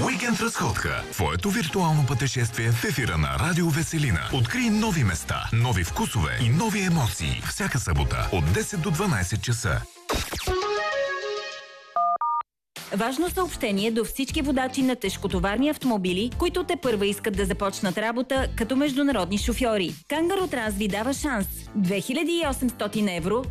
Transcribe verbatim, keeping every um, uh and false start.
Уикенд разходка. Твоето виртуално пътешествие в ефира на Радио Веселина. Открий нови места, нови вкусове и нови емоции. Всяка събота от десет до дванайсет часа. Важно съобщение до всички водачи на тежкотоварни автомобили, които те първа искат да започнат работа като международни шофьори. Кангаро Транс ви дава шанс. две хиляди и осемстотин евро